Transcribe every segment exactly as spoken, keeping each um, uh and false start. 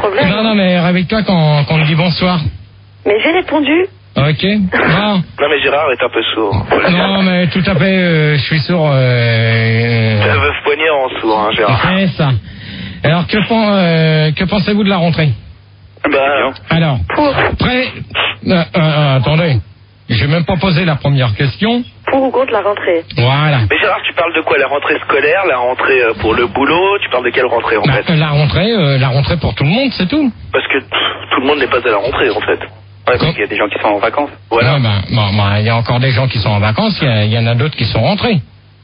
problème. Non, non, mais réveille-toi quand, quand on te dit bonsoir. Mais j'ai répondu. Ok. Non. Non, mais Gérard est un peu sourd. Non, mais tout à fait, euh, je suis sourd. Euh... La veuve poignard en sourd, hein, Gérard. C'est ça. Alors, que, pen- euh, que pensez-vous de la rentrée? Bah, Alors, prêt euh, euh, Attendez, j'ai même pas posé la première question. Pour ou contre la rentrée? Voilà. mais Gérard, tu parles de quoi? La rentrée scolaire, la rentrée euh, pour le boulot? Tu parles de quelle rentrée, en Bah, fait? la rentrée, euh, la rentrée pour tout le monde, c'est tout. Parce que pff, tout le monde n'est pas à la rentrée, en fait. Ouais, parce qu'il y a des gens qui sont en vacances. Voilà. Ouais, bah, bon, bah, il y a encore des gens qui sont en vacances, il y a- il y, en a d'autres qui sont rentrés.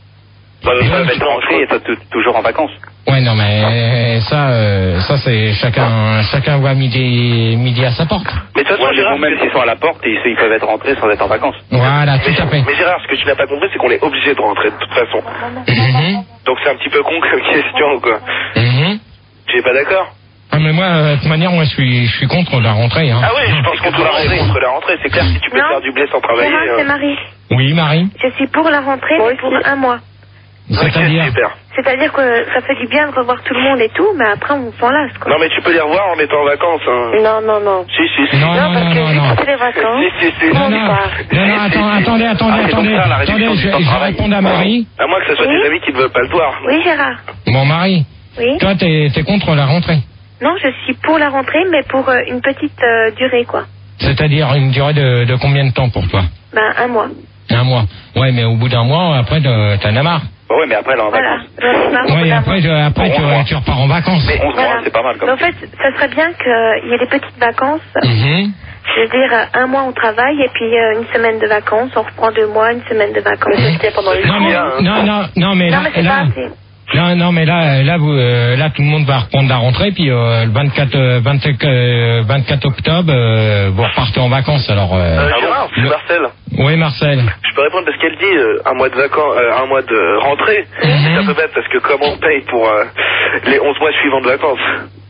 Bah, mais Ils ça, peuvent tu être te rends rentrés et compte. être toujours en vacances. Ouais, non, mais ça, euh, ça c'est chacun, chacun voit midi, midi à sa porte. Mais de toute façon, Ouais, mais Gérard, bon, même ce que- s'ils sont à la porte, ils, ils peuvent être rentrés sans être en vacances. Voilà, tout mais, à fait. mais Gérard, ce que tu n'as pas compris, c'est qu'on est obligé de rentrer, de toute façon. Mhm. Donc c'est un petit peu con comme question, quoi. Mhm. Tu es pas d'accord? Ah, mais moi, euh, de toute manière, moi, je suis, je suis contre la rentrée. Hein. Ah oui, je pense contre la rentrée, contre la rentrée. C'est clair, si tu peux Non. faire du blé sans travailler... Gérard, c'est euh, Marie. Oui, Marie. Je suis pour la rentrée, mais pour un mois. C'est-à-dire. Ok, super. C'est-à-dire que ça fait du bien de revoir tout le monde et tout, mais après on s'en lasse, quoi. Non, mais tu peux les revoir en étant en vacances, hein. Non, non, non. Si, si, si. Non, non, parce non, que non, vu non. que c'est les vacances, Si, si, si. Non, on non, part. non, non, attends, attendez, attendez, Ah, c'est attendez, pour ça, la attendez, réduction je, du temps de je travail. réponds à Marie. À moins que ce soit Oui. tes amis qui ne veulent pas le voir. Oui, Gérard. Bon, Marie, Oui. toi, t'es, t'es contre la rentrée. Non, je suis pour la rentrée, mais pour euh, une petite euh, durée, quoi. C'est-à-dire une durée de, de combien de temps pour toi? Ben, un mois. Un mois. Ouais, mais au bout d'un mois, après, t'en t'en as marre. Bah ouais, mais après, elle est en Voilà. vacances. J'en ai marre au bout Ouais, d'un après, mois. tu, après tu, Bon, moi. tu repars en vacances. Mais onze Voilà. mois, c'est pas mal comme Mais en fait, ça serait bien qu'il y ait des petites vacances. Mhm. Je veux dire, euh, un mois on travaille et puis euh, une semaine de vacances, on reprend deux mois, une semaine de vacances. C'était pendant les Non, mais, bien, hein. non, non, non, mais Non, là, mais c'est là, pas assez. non, non, mais là, là, vous, euh, là, tout le monde va reprendre la rentrée, puis euh, le vingt-quatre, euh, vingt-quatre, euh, vingt-quatre octobre, euh, vous repartez en vacances. Alors, euh, Euh, Gérard, c'est le- Marcel. oui, Marcel. Je peux répondre parce qu'elle dit euh, un mois de vacances, euh, un mois de rentrée. C'est un peu bête parce que comment on paye pour euh, les onze mois suivants de vacances?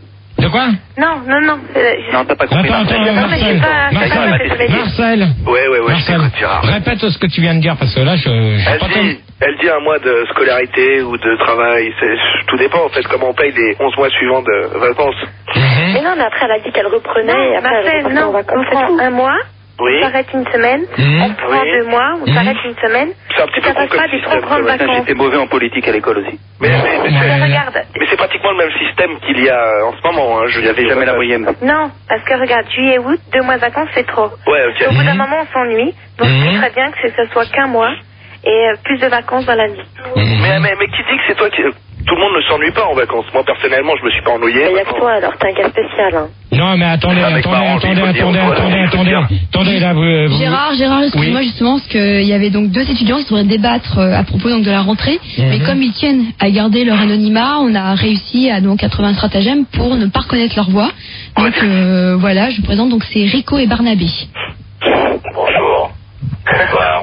De quoi? Non, non, non. euh, je- Non, t'as pas compris. Attends, attends, Non, mais Marcel. c'est pas- c'est pas Marcel, ce que je voulais dire. Marcel. Ouais, ouais, ouais, je Marcel, t'écoute, Gérard. répète ce que tu viens de dire parce que là, je, j'ai Elle pas dit, elle dit un mois de scolarité ou de travail. C'est, tout dépend en fait comment on paye les onze mois suivants de vacances. Mhm. Mais non, mais après elle a dit qu'elle reprenait. Non, et après, Marcel, elle repartait non, en vacances. on prend un mois. Oui. On s'arrête une semaine, Mhm. on prend Oui. deux mois, on Mhm. s'arrête une semaine. C'est un petit peu Ça con passe comme pas des trop système, grandes ça va. vacances. J'étais mauvais en politique à l'école aussi. Mais, mais, mais, Ouais. c'est, Mais regarde, mais c'est pratiquement le même système qu'il y a en ce moment. Hein. Je Il n'y avait jamais la moyenne. non, parce que regarde, juillet, août, deux mois de vacances, c'est trop. Ouais, ok. Au bout d'un Mhm. moment, on s'ennuie. Donc, Mhm. c'est très bien que ce soit qu'un mois et euh, plus de vacances dans l'année. Mhm. Mais, mais, mais qui dit que c'est toi qui... Tout le monde ne s'ennuie pas en vacances. Moi, personnellement, je me suis pas ennuyé. Il n'y a que toi, alors t'es un cas spécial. Hein. Non, mais attendez, Avec attendez, Marange, attendez, il faut dire, attendez, voilà, attendez, il faut attendez, dire. attendez, là, vous, vous- Gérard, Gérard, excuse-moi Oui. justement, parce qu'il y avait donc deux étudiants qui devraient débattre euh, à propos donc de la rentrée, Mhm. mais comme ils tiennent à garder leur anonymat, on a réussi à donc à trouver un stratagème pour ne pas reconnaître leur voix. Donc euh, voilà, je vous présente donc c'est Rico et Barnabé. Bonjour. Bonsoir.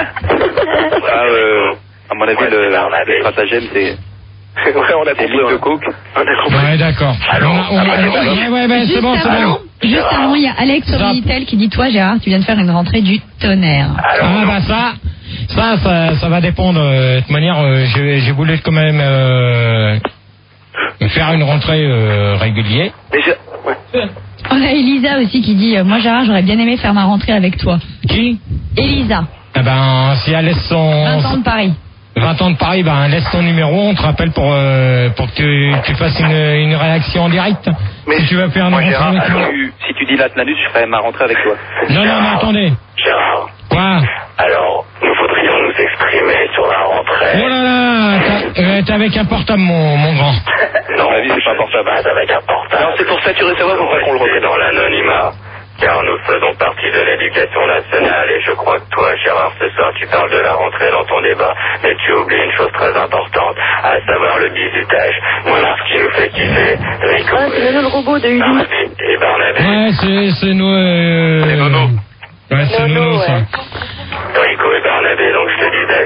Ah, euh, à mon avis, Ouais, le, c'est Barnabé. le stratagème, c'est Ouais, on a des compris. lignes de hein. coke. On a compris. Ouais, d'accord. Allô, On a- on a- ah bah, c'est pas ouais, ouais, ouais, c'est Juste bon, c'est avant, bon. juste avant, il y a Alex Stop. Minitel qui dit toi Gérard, tu viens de faire une rentrée du tonnerre. Ah bah ça, ça, ça, ça va dépendre. euh, De toute manière, euh, j'ai j'ai voulu quand même euh, faire une rentrée euh, régulière. Mais je... ouais. On a Elisa aussi qui dit euh, moi Gérard, j'aurais bien aimé faire ma rentrée avec toi. Qui? Elisa, Eh ben, si elle laisse son vingt ans de Paris. vingt ans de Paris, ben laisse ton numéro, on te rappelle pour euh, pour que tu, tu fasses une, une réaction en direct. Mais- si tu veux faire une Moi, rentrée Gérard, avec moi. Si tu, si tu dis l'Atlanus, je ferai ma rentrée avec toi. Non, non, mais attendez. Gérard, Quoi? alors, nous voudrions nous exprimer sur la rentrée. Oh là là, t'as- euh, t'es avec un portable, mon, mon grand. Non, ma vie, c'est pas portable. avec un portable. Non, c'est pour saturer sa voix pour pas qu'on le reconnaisse. Dans l'anonymat. Car nous faisons partie de l'éducation nationale et je crois que toi, Gérard, ce soir, tu parles de la rentrée dans ton débat, mais tu oublies une chose très importante, à savoir le bizutage. Moi, ce qui nous fait kiffer, Rico Ah, c'est le robot de Uli. et Barnabé. Ouais, c'est, c'est nous, euh... C'est Nono. Ouais, c'est Nono, Nono, ça. ouais. Rico et Barnabé, donc je te disais.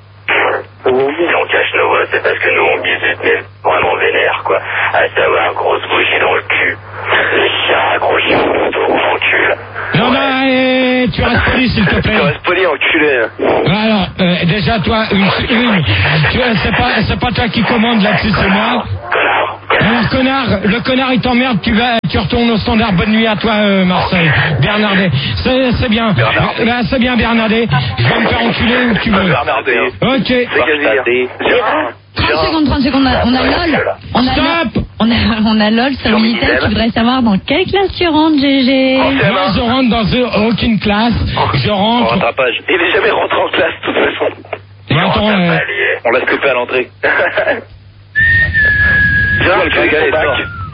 Si on cache nos voix, c'est parce que nous, on bisute, mais vraiment vénère, quoi. À savoir, grosse bougie dans le cul. Les chiens, gros chien, gros encul. Non, non, eh, tu restes poli, s'il te Tu plaît. restes poli, enculé. Alors, euh, déjà, toi, une, une, tu vois, c'est pas, c'est pas toi qui commande là-dessus, c'est moi. Connard. Hein, Alors, connard, le connard, il t'emmerde, tu vas, tu retournes au standard. Bonne nuit à toi, euh, Marseille. Bernardet. C'est, c'est bien. Bernardet. Bah, c'est bien, Bernardet. Je vais me faire enculer où tu veux. Bernardet. Ok. C'est quasi Gérard. trente secondes, trente secondes, on a, on a LOL. On a Stop. On a, on a LOL sur Minitel qui voudrait savoir dans quelle classe tu rentres, G G. Moi, je rentre dans euh, aucune classe. Je En rentre. rattrapage. Il est jamais rentré en classe, de toute façon. Mais attends, euh, On l'a stoppé à l'entrée. Gérard, tu as ton bac.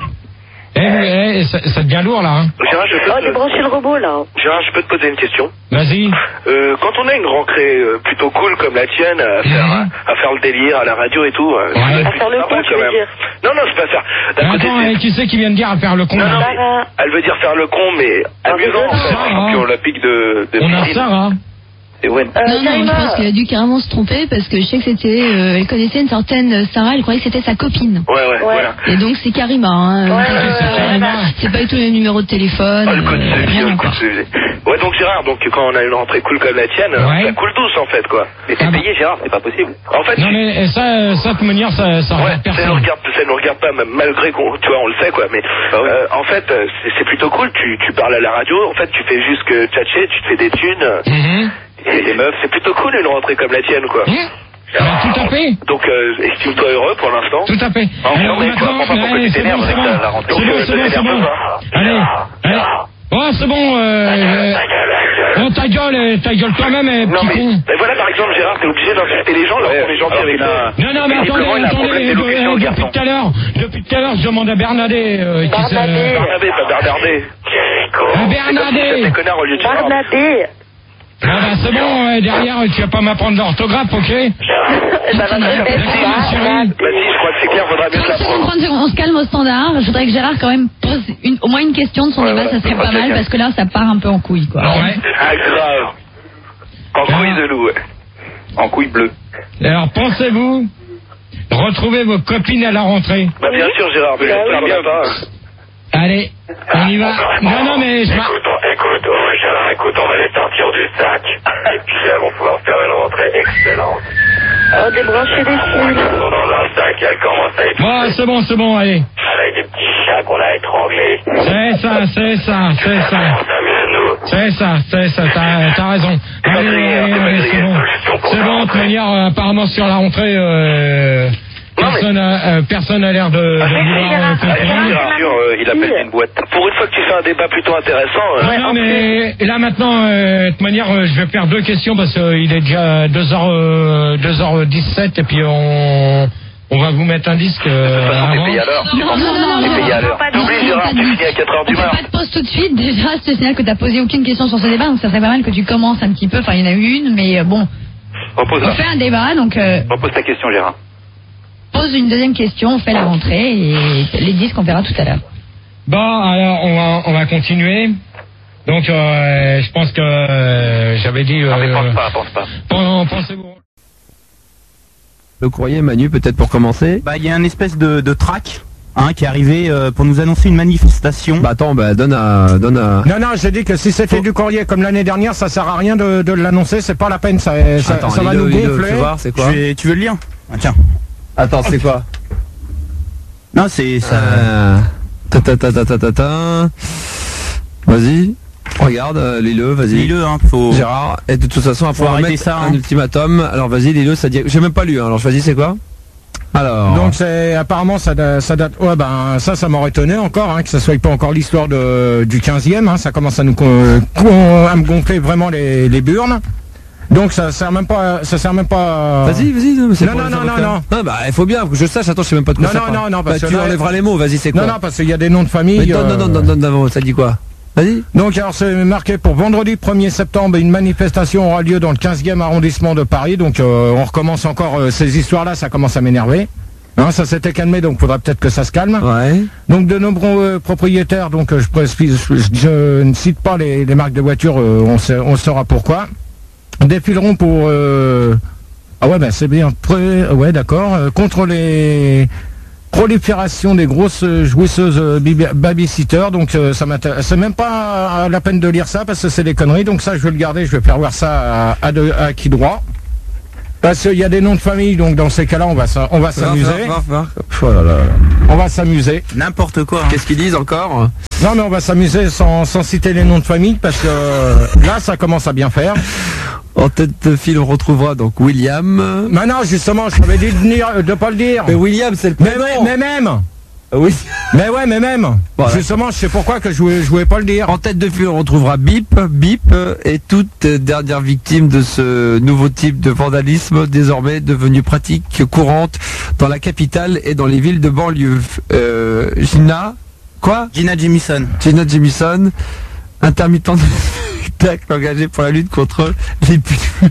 eh, eh, ça, ça devient lourd, là. Hein. Gérard, je peux Oh, te... débrancher le robot, là. Gérard, je peux te poser une question. Vas-y. Euh, quand on a une rentrée euh, plutôt cool comme la tienne, à faire, Mhm. à faire le délire à la radio et tout, euh, Ouais. ça doit être À faire le sympa, con, tu quand veux même. dire. Non, non, c'est pas ça. D'un côté, Attends, c'est- eh, qui c'est qui vient de dire à faire le con Non, non, là mais Sarah. elle veut dire faire le con, mais amusant en fait. Sarah. Champion olympique de, de On a piscine. Sarah. C'est Wen. Euh, Non, non, je Karima. pense qu'elle a dû carrément se tromper parce que je sais que c'était, euh, elle connaissait une certaine Sarah, elle croyait que c'était sa copine. Ouais, ouais, voilà. Et donc c'est Karima, hein. Ouais, Euh, ouais, c'est Karima. c'est pas du tout le numéro de téléphone. Ah, le code euh, c'est rien le encore. code c'est- Ouais, donc Gérard, donc quand on a une rentrée cool comme la tienne, Ouais. ça coule douce en fait, quoi. Mais c'est Ah bah. payé, Gérard, c'est pas possible. En fait, Non tu- mais eh, ça, euh, ça de toute manière, ça, ça ouais, regarde ça nous personne. regarde, ça nous regarde pas, même malgré qu'on, tu vois, on le sait, quoi. Mais Bah oui. euh, en fait, euh, c'est c'est plutôt cool. Tu, tu parles à la radio, en fait, tu fais juste que tchatcher, tu te fais des thunes. Mhm. Et les meufs, c'est plutôt cool une rentrée comme la tienne, quoi. Mmh. Bah, tout à fait. Donc, euh, estime-toi heureux pour l'instant. Tout à fait. Ah, Alors non, mais maintenant, quoi, enfin, pourquoi allez, tu c'est bon, t'énerves c'est avec bon. la- la rentrée C'est bon, Donc, c'est euh, bon, c'est t'énerve bon. pas. Allez, allez. Oh, c'est bon. Euh, oh, ta gueule, eh, ta gueule toi-même, eh, Non, petit mais, con. mais voilà, par exemple, Gérard, t'es obligé d'insulter les gens lorsqu'on est gentil alors avec qu'il a- eux. Non, non, mais attendez, Visiblement, il a un attendez, problème euh, d'élocution, euh, le depuis garçon. tout à l'heure, depuis tout à l'heure, je demande à Bernadette, euh, qui se... Bernadette. Bernadette, pas Bernardet. Ah, C'est comme si Bernadette. t'étais connard au lieu de Gérard. Bernadette. Ah bah c'est bon, euh, derrière, tu vas pas m'apprendre l'orthographe, ok? Eh ben, Bernadette, Merci, ma chérie. Bernadette. Bah si, je crois que c'est clair, faudra bien te trente secondes, l'apprendre. trente secondes, on se calme au standard. Je voudrais que Gérard quand même pose une, au moins une question de son Ouais, débat, voilà. ça serait pas Ok, mal ok. parce que là ça part un peu en couille quoi. Ouais. Ah, grave. En couille de loup, ouais. En couille bleue. Alors, pensez-vous retrouver vos copines à la rentrée? Bah bien sûr, Gérard, mais Bah j'espère oui. bien pas. Allez, on y va. Non, non, mais je m'a- Écoute, on- écoute, oh, Gérard, écoute, on va les sortir du sac. Et puis elles vont pouvoir faire une rentrée excellente. Oh, débrancher les Elles fils. sont dans un sac et elles commencent à être Bon, c'est bon, c'est bon, allez. avec des petits chats qu'on a étranglés. C'est ça, c'est ça, c'est ça. Amuse-nous. C'est ça, c'est ça, t'as, t'as raison. Allez, allez, allez, c'est bon. C'est bon, de toute manière, euh, apparemment sur la rentrée, euh, personne a, euh, personne a l'air de, de vouloir euh, Allez, comprendre. Gérard, euh, il appelle une boîte. Pour une fois que tu fais un débat plutôt intéressant, euh, Non, non, mais là maintenant, euh, de toute manière, euh, je vais faire deux questions parce qu'il est déjà deux heures dix-sept et puis on, on va vous mettre un disque euh, de toute façon, t'es avant. payé à l'heure. Non, non, non, T'es non, payé à non, l'heure. pas de- T'oublies, non, Gérard, pas tu de- finis à quatre heures On du fait matin. pas de pause tout de suite. Déjà, je te signale que t'as posé aucune question sur ce débat, donc ça serait pas mal que tu commences un petit peu. Enfin, il y en a eu une, mais euh, bon, Repose on là. fait un débat, donc euh, Repose ta question, Gérard. pose une deuxième question, on fait la rentrée et les disques on verra tout à l'heure. Bon, alors on va, on va continuer. Donc, euh, je pense que euh, j'avais dit. Non, mais euh, pense pas, pense pas. pen- Pensez-vous. Le courrier, Manu, peut-être pour commencer. Bah, il y a une espèce de, de track hein, qui est arrivé euh, pour nous annoncer une manifestation. Bah attends, bah donne à, donne à. Non, non, j'ai dit que si c'était du courrier comme l'année dernière, ça sert à rien de, de l'annoncer, c'est pas la peine, ça, ça, Attends, ça va lis-le, nous lis-le, gonfler. fais voir, c'est quoi Tu, vais- tu veux le lire Ah, tiens. Attends, c'est quoi Non, c'est ça. euh... Ta ta ta ta ta ta ta. Vas-y, regarde, euh, lis-le, vas-y. Lis-le, hein, faut. Gérard, et de toute façon, après Faut on va arrêter mettre ça, un hein. ultimatum. Alors vas-y, lis-le, ça dit. J'ai même pas lu, hein. Alors choisis, c'est quoi Alors. Donc c'est apparemment ça, da- ça date. Ouais ben ça ça m'aurait étonné encore hein, que ça soit pas encore l'histoire de du quinzième. Hein, ça commence à nous con- con- à me gonfler vraiment les, les burnes. Donc ça sert même pas ça sert même pas. Vas-y, vas-y, non, mais c'est Non, pour non, les non, avocats. non, non. Non, bah il faut bien que je sache. Attends, je sais même pas de quoi Non, ça non, parle. non, non, parce Bah, que tu là- enlèveras les mots. Vas-y, c'est quoi Non non parce qu'il y a des noms de famille. Mais non, non, euh, non, non, non, non, ça dit quoi Vas-y. Donc alors c'est marqué pour vendredi premier septembre, une manifestation aura lieu dans le quinzième arrondissement de Paris. Donc euh, on recommence encore euh, ces histoires-là, ça commence à m'énerver. Hein, ça s'était calmé, donc faudra peut-être que ça se calme. Ouais. Donc de nombreux euh, propriétaires, donc euh, je, précise, je, je ne cite pas les, les marques de voitures, euh, on, sait- on saura pourquoi, défileront pour... euh, ah ouais, ben c'est bien, pré- ouais d'accord, euh, contre les proliférations des grosses euh, jouisseuses euh, bibi- babysitters, donc euh, ça m'intéresse, c'est même pas à la peine de lire ça parce que c'est des conneries, donc ça je vais le garder, je vais faire voir ça à, à, de- à qui droit. Parce qu'il y a des noms de famille, donc dans ces cas-là, on va, s'a- on va s'amuser. Va, va, va. Oh là là. On va s'amuser. N'importe quoi. hein. Qu'est-ce qu'ils disent encore? Non, mais on va s'amuser sans, sans citer les noms de famille, parce que euh, là, ça commence à bien faire. En tête de file, on retrouvera donc William. Mais non, justement, je t'avais dit de, venir, de pas le dire. Mais William, c'est le Mais, prénom. mais, mais même Oui. Mais ouais, mais même Voilà. Justement, je sais pourquoi que je voulais, je voulais pas le dire. En tête de file, on retrouvera Bip, Bip et toute dernière victime de ce nouveau type de vandalisme, désormais devenu pratique courante dans la capitale et dans les villes de banlieue. Euh, Gina, quoi Gina Jamison. Gina Jamison, intermittent de spectacle engagé pour la lutte contre les putes.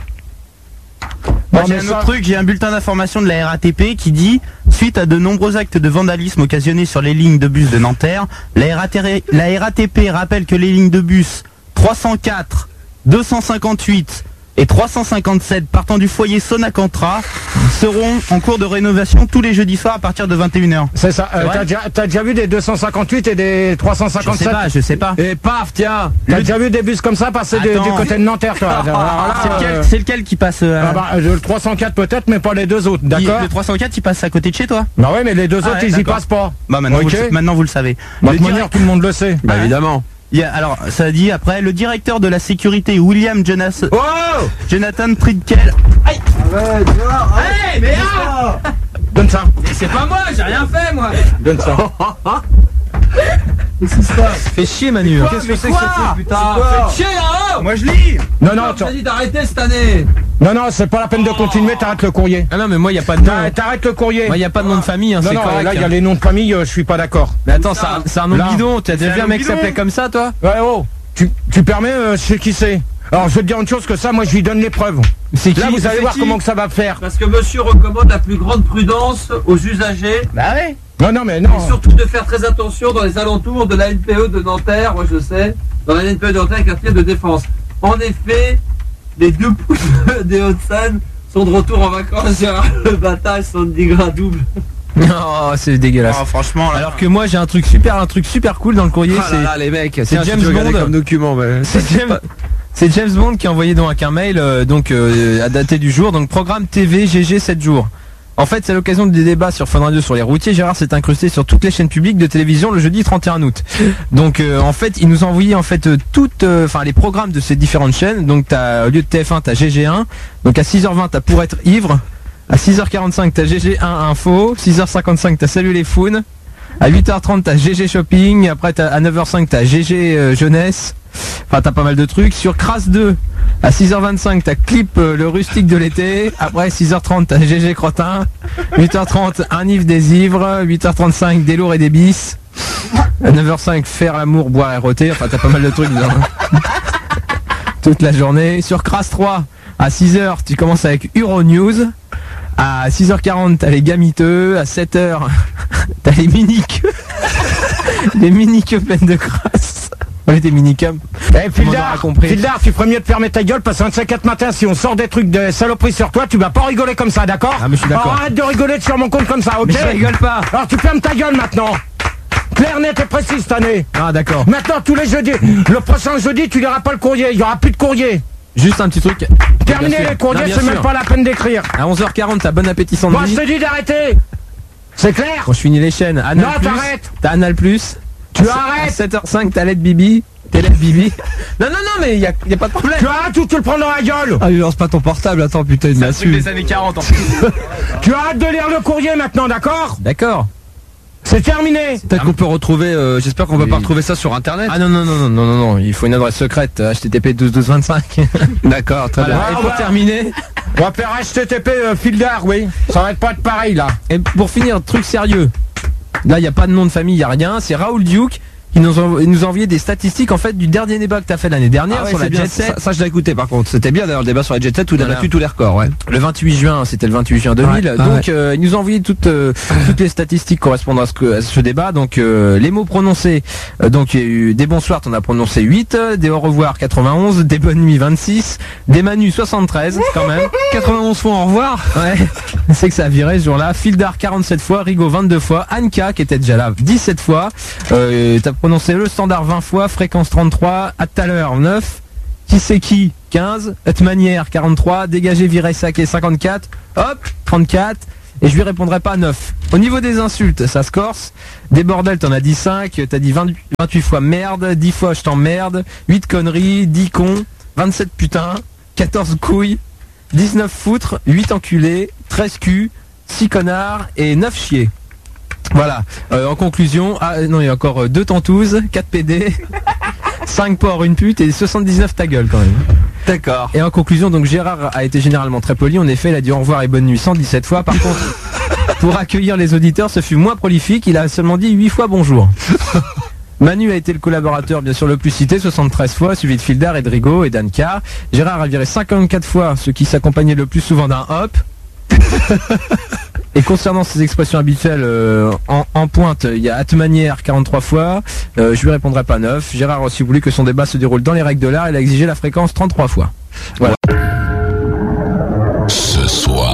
Moi, Non, j'ai mais un ça- autre truc, j'ai un bulletin d'information de la R A T P qui dit suite à de nombreux actes de vandalisme occasionnés sur les lignes de bus de Nanterre, la, RAT la R A T P rappelle que les lignes de bus trois cent quatre, deux cent cinquante-huit et trois cent cinquante-sept partant du foyer Sonacantra seront en cours de rénovation tous les jeudis soirs à partir de vingt et une heures. C'est ça. Euh, C'est vrai t'as, déjà, t'as déjà vu des deux cent cinquante-huit et des trois cent Je sais cinquante-sept? pas, je sais pas. Et paf, tiens. T'as déjà vu des bus comme ça passer de- Attends. du côté de Nanterre, toi? Alors là, C'est euh, lequel, c'est lequel qui passe euh, ah bah, euh, le trois cent quatre peut-être, mais pas les deux autres, il- d'accord? Le trois cent quatre il passe à côté de chez toi. Bah ouais, mais les deux Ah autres, ouais, ils y d'accord. passent pas. Bah maintenant, Ok. vous, le, maintenant vous le savez. De Le toute manière, direct- tout le monde le sait. Bah évidemment. Il y a- alors, ça dit après, le directeur de la sécurité, William Jonas, Oh Jonathan Tridkel. Aïe Hey, mais ah Donne ça. C'est pas moi, j'ai rien fait moi. Donne ça. Qu'est-ce qui se passe? Fais chier Manu. Qu'est-ce que c'est que ce truc, putain? Faites chier là-haut. Moi je lis. Non, non, Je attends. t'ai dit d'arrêter cette année. Non, non, c'est pas la peine de continuer, t'arrêtes le courrier. Ah non mais moi il y a pas de nom. T'arrêtes t'arrêtes le courrier. Moi il y a pas de nom de famille, hein, Non, c'est non, correct. là, il y a hein. les noms de famille, euh, je suis pas d'accord. Mais attends, c'est un- c'est un nom Là. bidon. Tu as déjà C'est vu un un mec bidon. s'appeler comme ça, toi? Ouais, oh, tu, tu permets, euh, je sais qui c'est. Alors, je vais te dire une chose que ça, moi, je lui donne les preuves. C'est qui? Là, vous allez c'est voir qui comment que ça va faire. Parce que monsieur recommande la plus grande prudence aux usagers Bah ouais. Non, non, mais non. et surtout de faire très attention dans les alentours de la N P E de Nanterre, moi je sais, dans la N P E de Nanterre, quartier de défense. En effet, les deux poules des Hauts-de-Seine sont de retour en vacances. Gérard Le Bataille, soixante-dix gras double. Non, c'est dégueulasse. Ah, franchement. Alors que moi j'ai un truc super, un truc super cool dans le courrier. Ah c'est là là, les mecs, c'est tiens, James si tu regardais Bond. comme document, mais C'est James, c'est James Bond qui a envoyé donc un mail euh, donc euh, à dater du jour, donc programme T V G G sept jours. En fait, c'est à l'occasion des débats sur Fun Radio sur les routiers. Gérard s'est incrusté sur toutes les chaînes publiques de télévision le jeudi trente et un août. Donc, euh, en fait, il nous a envoyé en fait euh, toutes, euh, enfin les programmes de ces différentes chaînes. Donc, t'as au lieu de T F un, t'as G G un. Donc, à six heures vingt, t'as Pour être ivre. À six heures quarante-cinq, t'as G G un Info. six heures cinquante-cinq, t'as Salut les Founes. À huit heures trente, t'as G G Shopping. Après, t'as, à neuf heures cinq, t'as G G euh, Jeunesse. Enfin, t'as pas mal de trucs. Sur Crasse deux, à six heures vingt-cinq, t'as Clip euh, le rustique de l'été. Après, six heures trente, t'as G G Crottin. huit heures trente, Un Yves des ivres. huit heures trente-cinq, Des lourds et des bis. À neuf heures cinq, Faire l'amour, boire et rôter. Enfin, t'as pas mal de trucs dedans. Toute la journée. Sur Crasse trois, à six heures, tu commences avec Euronews. À six heures quarante, t'as les gamiteux. À sept heures, t'as les mini-queues. les mini-queues pleines de crasse. Ouais, des minicums. Eh, Fildar, compris. Fildar, tu ferais mieux de fermer ta gueule parce qu'un de ces quatre matins, si on sort des trucs de saloperie sur toi, tu vas pas rigoler comme ça, d'accord? Ah, mais je suis d'accord. Alors, arrête de rigoler sur mon compte comme ça, ok? Mais je rigole pas. Alors, tu fermes ta gueule maintenant. Clair, net et précis cette année. Ah, d'accord. Maintenant, tous les jeudis. Le prochain jeudi, tu liras pas le courrier. Il y aura plus de courrier. Juste un petit truc. Terminez Bien sûr. les courriers, Non, bien c'est même sûr. pas la peine d'écrire. À onze heures quarante, t'as Bon Appétit Moi, Sandy. je te dis d'arrêter. C'est clair? Quand je finis les chaînes, Anal Non, Plus, t'arrêtes. t'as Anal Plus. Tu À arrêtes. sept heures cinq, t'as Let Bibi. T'es Let Bibi. Non, non, non, mais y a, y a pas de problème. Tu arrêtes ou tu le prends dans la gueule? Ah, il lance pas ton portable, attends, putain, il C'est m'a un truc su. des années quarante en plus. Tu arrêtes de lire le courrier maintenant, d'accord? D'accord. C'est terminé. Peut-être qu'on peut retrouver, euh, j'espère qu'on va Oui. pas retrouver ça sur internet. Ah non, non, non, non, non, non, non, il faut une adresse secrète, H T T P douze douze vingt-cinq. D'accord, très Voilà. bien. Et Ah, pour bah. terminer, On va faire H T T P euh, Fildar, oui. Ça va être pas être pareil là. et pour finir, truc sérieux. Là, il n'y a pas de nom de famille, il n'y a rien. C'est Raoul Duke qui nous, envo- il nous a envoyé des statistiques en fait du dernier débat que tu as fait l'année dernière Ah ouais, sur la c'est bien, Jet Set. ça, ça, je l'ai écouté par contre. C'était bien d'ailleurs le débat sur la Jet Set où il a Voilà. battu tous les records, ouais. Le vingt-huit juin, c'était le vingt-huit juin deux mille. Ouais, donc euh, il nous a envoyé toutes euh, toutes les statistiques correspondant à ce, que, à ce débat. Donc euh, les mots prononcés, euh, donc il y a eu des bonsoirs, on a prononcé huit, euh, des au revoir quatre-vingt-onze, des bonnes nuits vingt-six, des manus soixante-treize quand même. quatre-vingt-onze fois au revoir. Ouais, c'est que ça a viré ce jour-là. Fildar quarante-sept fois, Rigaud vingt-deux fois, Anka qui était déjà là dix-sept fois. Euh, T'as prononcé le standard vingt fois, fréquence trente-trois, à tout à l'heure neuf. Qui c'est qui quinze, Hutmanière quarante-trois, Dégagé Viré Saké cinquante-quatre, hop, trente-quatre, et je lui répondrai pas neuf. Au niveau des insultes, ça se corse. Des bordels, t'en as dit cinq, t'as dit vingt, vingt-huit fois merde, dix fois je t'emmerde, huit conneries, dix cons, vingt-sept putains, quatorze couilles, dix-neuf foutres, huit enculés, treize culs, six connards et neuf chiés. Voilà. Euh, en conclusion, ah non, il y a encore euh, deux tentouses, quatre P D, cinq porcs, une pute et soixante-dix-neuf ta gueule quand même. D'accord. Et en conclusion, donc Gérard a été généralement très poli. En effet, il a dit au revoir et bonne nuit cent dix-sept fois. Par contre, pour accueillir les auditeurs, ce fut moins prolifique. Il a seulement dit huit fois bonjour. Manu a été le collaborateur bien sûr le plus cité, soixante-treize fois, suivi de Fildar, Edrigo et Danka. Gérard a viré cinquante-quatre fois, ce qui s'accompagnait le plus souvent d'un hop. Et concernant ses expressions habituelles euh, en, en pointe, il y a Hutmanière quarante-trois fois, euh, je lui répondrai pas neuf. Gérard a aussi voulu que son débat se déroule dans les règles de l'art, il a exigé la fréquence trente-trois fois. Voilà.